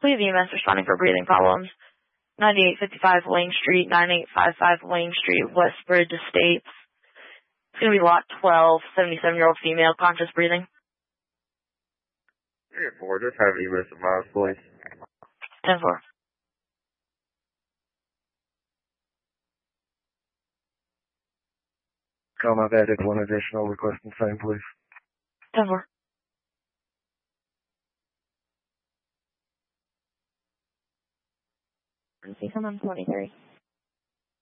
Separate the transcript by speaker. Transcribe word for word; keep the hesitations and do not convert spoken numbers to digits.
Speaker 1: Please E M S responding for breathing problems. ninety-eight fifty-five Wayne Street, ninety-eight fifty-five Wayne Street, Westbridge Estates. It's going to be lot twelve, seventy-seven-year-old female, conscious breathing.
Speaker 2: three or four, just have E M S advised, please.
Speaker 1: ten four.
Speaker 3: Tom, I've added one additional request in same, please.
Speaker 1: ten four.
Speaker 4: Someone twenty-three.